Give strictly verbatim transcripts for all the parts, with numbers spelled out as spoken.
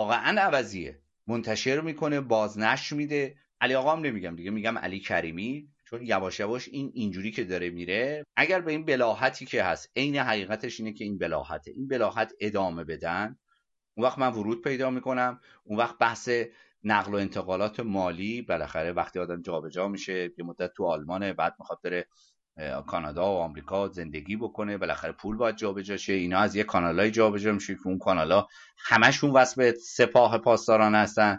واقعا عوضیه، منتشر میکنه، بازنشر میده. علی آقا هم نمیگم دیگه، میگم علی کریمی، چون یواش یواش این اینجوری که داره میره، اگر به این بلاهتی که هست، عین حقیقتش اینه که این بلاهته، این بلاهت ادامه بدن، اون وقت من ورود پیدا میکنم. اون وقت بحث نقل و انتقالات مالی، بالاخره وقتی آدم جابجا میشه، یه مدت تو آلمانه، بعد میخواد بره کانادا و آمریکا زندگی بکنه، بالاخره پول باید جابجا شه. اینا از یه کانالای جابجا میشه که اون کانالا همشون وصل به سپاه پاسداران هستن.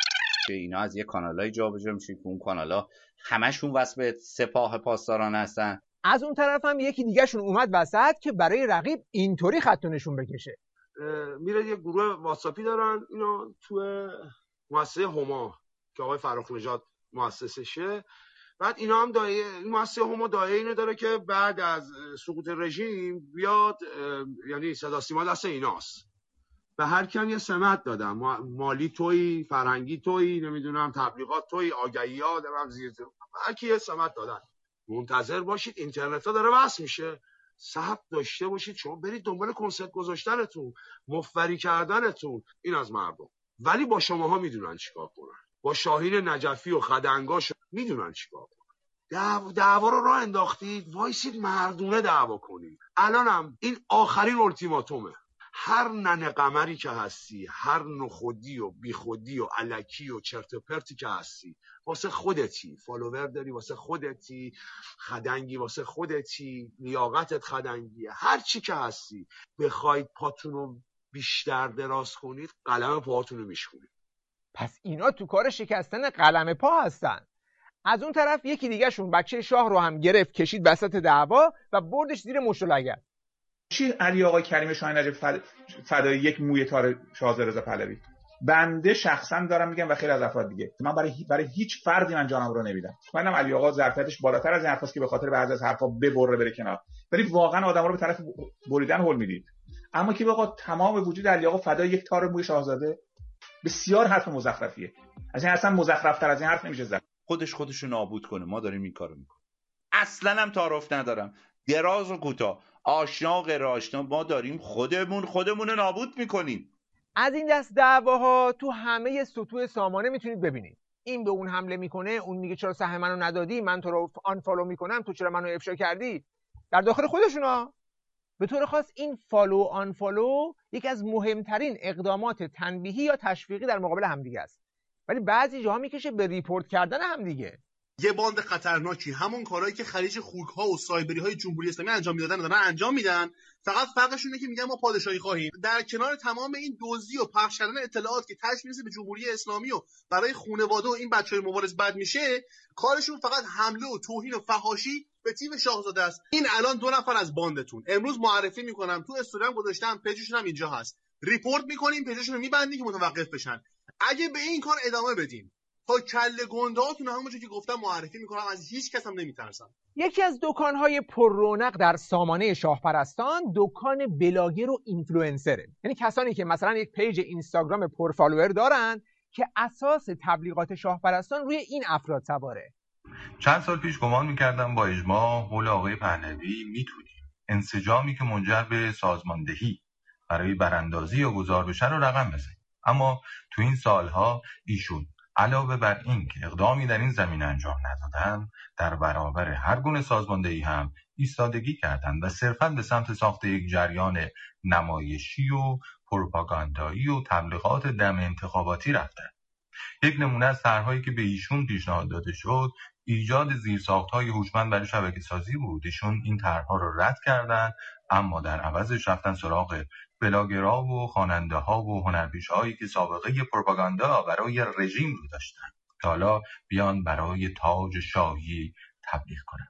اینا از یه کانالای جابجا میشه که اون کانالا همشون وصل به سپاه پاسداران هستن. از اون طرف هم یکی دیگه شون اومد وسط که برای رقیب اینطوری خط و نشون بکشه. میره یه گروه واتساپی دارن اینا تو مؤسسه هما که آقای فراخ نژاد مؤسسشه. بعد اینا هم دایه مؤسسه هما دایه اینو داره که بعد از سقوط رژیم بیاد، یعنی صدا سیما دست ایناست، به هر کم یه سمت دادن، مالی تویی، فرهنگی تویی، نمیدونم تبلیغات تویی، آگهیات، نمیدونم زیر هر کی یه سمت دادن. منتظر باشید اینترنت ها داره وصل میشه، صبر داشته باشید، شما برید دنبال کنسرت گذاشتنتون، مفبری کردنتون، این از مردم. ولی با شماها میدونن چیکار کنن، با شاهین نجفی و خدنگاش میدونن چیکار کنن. دعوا دعوا رو راه انداختید، وایسید مردونه دعوا کنید. الانم این آخرین التیماتومه. هر ننه قمری که هستی، هر نخودی و بیخودی و الکی و چرت و پرتی که هستی، واسه خودتی، فالوور داری واسه خودتی، خدنگی واسه خودتی، لیاقتت خدنگیه، هر چی که هستی بخواید پاتونو بیشتر دراز کنید، قلم پاهاتونو میشکنید. پس اینا تو کار شکستن قلم پا هستن. از اون طرف یکی دیگه شون بچه شاه رو هم گرفت، کشید وسط دعوا و بردش زیر مشت و لگد. چی علی آقای کریم شاهین نجف فد... فدای یک موی تار شاهزاده رضا پهلوی؟ بنده شخصا دارم میگم و خیلی از افراد دیگه، من برای برای هیچ فردی من جانم رو نمیدم. منم علی آقا ظرفیتش بالاتر از این حرفاست که به خاطر بعضی از حرفا ببره بره کنار، ولی واقعا آدما رو به طرف بریدن هول میدید. اما که بگو تمام وجود علی آقا فدای یک تار موی شاهزاده، بسیار حرف مزخرفیه. از این اصلا مزخرفتر از این حرف نمیشه زد. خودش خودشو نابود کنه، ما داریم این کارو میکنیم. اصلا هم تعارف ندارم، دراز و کوتاه، آشنا و غیر آشنا، ما داریم خودمون خودمون رو نابود میکنیم. از این دست دعواها تو همه سطوح سامانه میتونید ببینید. این به اون حمله میکنه، اون میگه چرا سهم منو ندادی، من تو رو آنفالو میکنم، تو چرا منو افشا کردی. در داخل خودشونا به طور خاص این فالو آنفالو یکی از مهمترین اقدامات تنبیهی یا تشویقی در مقابل همدیگه است، ولی بعضی جاها میکشه به ریپورت کردن همدیگه. یه باند خطرناکی، همون کارهایی که خلیج خوک‌ها و سایبری‌های جمهوری اسلامی انجام میدادن دارن انجام میدن. فقط فرقشون اینه که میگن ما پادشاهی خواهیم. در کنار تمام این دزدی و پخش کردن اطلاعات که تاش میرسه به جمهوری اسلامی و برای خانواده و این بچهای مبارز بد میشه، کارشون فقط حمله و توهین و فحاشی به تیم شاهزاده است. این الان دو نفر از باندتون امروز معرفی میکنم، تو استوریم گذاشتم، پیجشون هم اینجا هست. ریپورت میکنیم، پیجشون رو میبندیم که متوقف بشن. اگه به این کار ادامه بدیم تا کله گندهاتون همونجوری که گفتم معرفی میکنم، از هیچ کس هم نمیترسم. یکی از دکانهای پر رونق در سامانه شاهپرستان دکان بلاگر و اینفلوئنسره. یعنی کسانی که مثلا یک پیج اینستاگرام پر فالوور دارن که اساس تبلیغات شاهپرستان روی این افراد سواره. چند سال پیش گمان میکردم با اجماع قول آقای پهلوی میتونیم انسجامی که منجر به سازماندهی برای براندازی یا گذار بشه رو رقم بزنیم. اما تو این سالها ایشون علاوه بر این که اقدامی در این زمینه انجام ندادن، در برابر هر گونه سازماندهی هم ایستادگی کردند و صرفاً به سمت ساخت یک جریان نمایشی و پروپاگاندایی و تبلیغات دم انتخاباتی رفتند. یک نمونه از طرحهایی که به ایشون پیشنهاد داده شد، ایجاد زیرساخت‌های هوشمند برای شبکه‌سازی بود. ایشون این طرحها رو رد کردند، اما در عوضش رفتن سراغ بلاگرها و خواننده‌ها و هنرپیشه‌هایی که سابقه پروپاگاندا برای رژیم رو داشتن که حالا بیان برای تاج شاهی تبلیغ کنن.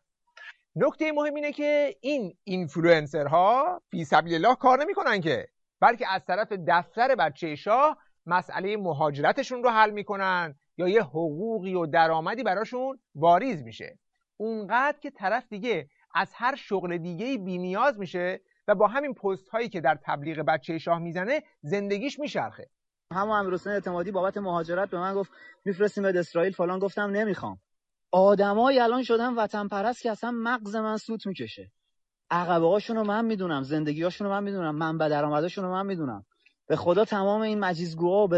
نکته مهم اینه که این اینفلوئنسرها فی سبیل الله کار نمی‌کنن که، بلکه از طرف دفتر بچه شاه مسئله مهاجرتشون رو حل میکنن یا یه حقوقی و درآمدی براشون واریز میشه، اونقدر که طرف دیگه از هر شغل دیگه‌ای بی‌نیاز میشه و با همین پست هایی که در تبلیغ بچه شاه میزنه زندگیش میچرخه. همون امیرحسین اعتمادی بابت مهاجرت به من گفت میفرستیم به اسرائیل فلان، گفتم نمیخوام. آدمای الان شدن وطن پرست که اصلا مغز من سوت میکشه. عقبه‌هاشون رو من میدونم، زندگی‌هاشون رو من میدونم، منبع درآمدشون رو من میدونم. به خدا تمام این مجیزگوها